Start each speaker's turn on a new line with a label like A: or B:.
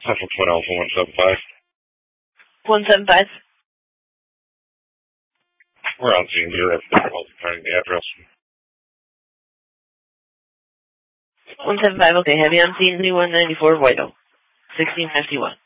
A: Central Twin Alpha 175.
B: 175.
A: We're on scene here at the address.
B: 175, okay. Have you on scene 2194 White Oak, 1651.